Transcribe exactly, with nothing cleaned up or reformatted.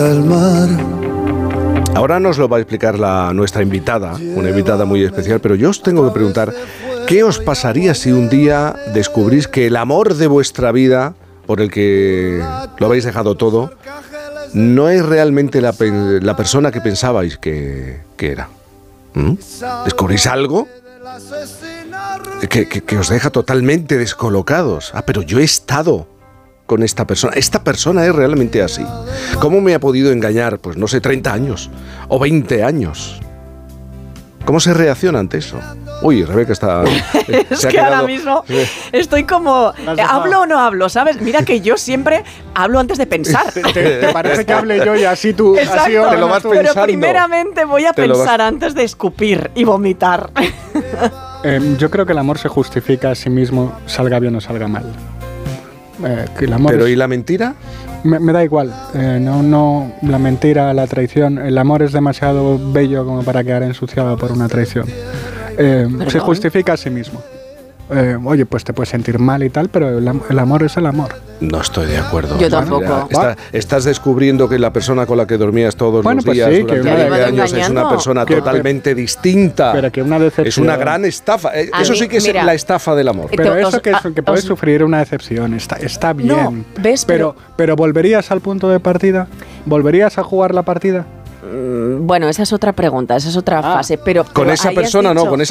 Ahora nos lo va a explicar la, nuestra invitada, una invitada muy especial, pero yo os tengo que preguntar, ¿qué os pasaría si un día descubrís que el amor de vuestra vida, por el que lo habéis dejado todo, no es realmente la, la persona que pensabais que, que era? ¿Mm? ¿Descubrís algo que, que, que os deja totalmente descolocados? Ah, pero yo he estado con esta persona. Esta persona es realmente así. ¿Cómo me ha podido engañar? Pues no sé, treinta años o veinte años. ¿Cómo se reacciona ante eso? Uy, Rebeca está... Eh, es que quedado, ahora mismo eh, estoy como... Eh, ¿hablo o no hablo? ¿Sabes? Mira que yo siempre hablo antes de pensar. ¿Te, te, te parece que hable yo y así tú... Exacto, así te lo vas pero pensando. Primeramente voy a te pensar vas... antes de escupir y vomitar. Eh, yo creo que el amor se justifica a sí mismo, salga bien o salga mal. Eh, que el amor ¿Pero es... y la mentira? Me, me da igual, eh, no, no, la mentira, la traición, el amor es demasiado bello como para quedar ensuciado por una traición. Eh, se justifica a sí mismo. Eh, oye, pues te puedes sentir mal y tal, pero el, el amor es el amor. No estoy de acuerdo. Yo tampoco. Está, estás descubriendo que la persona con la que dormías todos bueno, los pues días sí, durante que veinte años es una persona que, totalmente pero, distinta. Pero que una decepción... Es una gran estafa. A eso mí, sí que es mira, la estafa del amor. Pero os, eso que, es, que puedes os, sufrir una decepción, está, está bien. No, ¿ves? Pero, pero, pero ¿volverías al punto de partida? ¿Volverías a jugar la partida? Bueno, esa es otra pregunta, esa es otra ah, fase. Pero, con pero esa persona dicho, no, con esa